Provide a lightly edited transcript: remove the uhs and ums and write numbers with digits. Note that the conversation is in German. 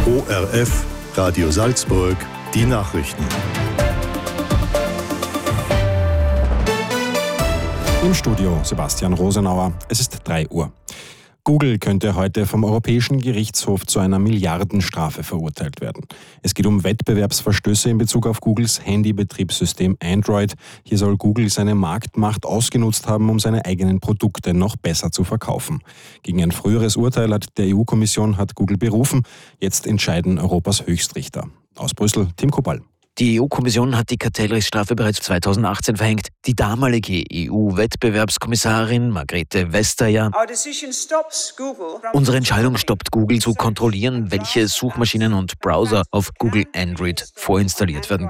ORF Radio Salzburg, die Nachrichten. Im Studio Sebastian Rosenauer. Es ist 3 Uhr. Google könnte heute vom Europäischen Gerichtshof zu einer Milliardenstrafe verurteilt werden. Es geht um Wettbewerbsverstöße in Bezug auf Googles Handybetriebssystem Android. Hier soll Google seine Marktmacht ausgenutzt haben, um seine eigenen Produkte noch besser zu verkaufen. Gegen ein früheres Urteil der EU-Kommission hat Google berufen. Jetzt entscheiden Europas Höchstrichter. Aus Brüssel, Tim Kopal. Die EU-Kommission hat die Kartellrechtsstrafe bereits 2018 verhängt. Die damalige EU-Wettbewerbskommissarin Margrethe Vestager: Unsere Entscheidung stoppt Google zu kontrollieren, welche Suchmaschinen und Browser auf Google Android vorinstalliert werden